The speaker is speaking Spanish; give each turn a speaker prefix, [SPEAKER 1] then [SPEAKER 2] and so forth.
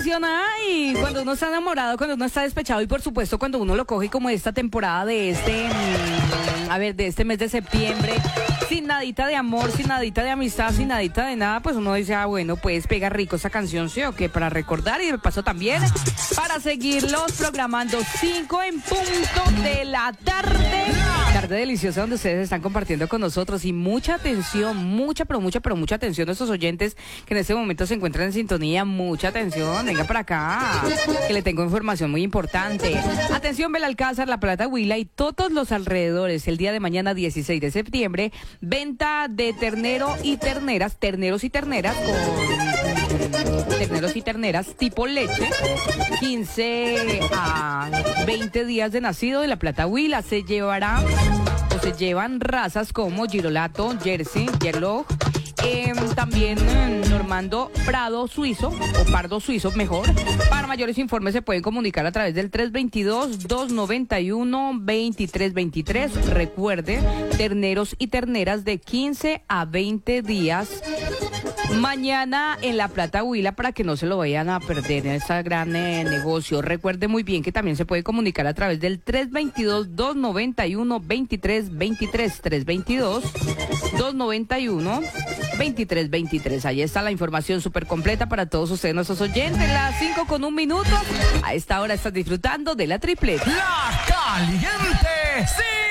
[SPEAKER 1] atención, ay, cuando uno está enamorado, cuando uno está despechado y por supuesto cuando uno lo coge como esta temporada de de este mes de septiembre, sin nadita de amor, sin nadita de amistad, sin nadita de nada, pues uno dice, bueno, pues pega rico esa canción, ¿sí o qué? Para recordar y de paso también para seguirlos programando 5 en punto de la tarde. Tarde deliciosa donde ustedes están compartiendo con nosotros y mucha atención, mucha atención a estos oyentes que en este momento se encuentran en sintonía. Mucha atención, venga para acá, que le tengo información muy importante. Atención, Belalcázar, La Plata, Huila y todos los alrededores. El día de mañana, 16 de septiembre, venta de terneros y terneras tipo leche, 15 a 20 días de nacido de La Plata, Huila. Se llevan razas como Girolato, Jersey, Yellow, también Normando Prado suizo o Pardo suizo mejor. Para mayores informes se pueden comunicar a través del 322-291-2323. Recuerde, terneros y terneras de 15 a 20 días. Mañana en La Plata, Huila, para que no se lo vayan a perder en este gran negocio. Recuerde muy bien que también se puede comunicar a través del 322-291-2323. 322-291-2323. Ahí está la información súper completa para todos ustedes, nuestros oyentes. Las 5:01. A esta hora estás disfrutando de la tripleta.
[SPEAKER 2] La Caliente. Sí.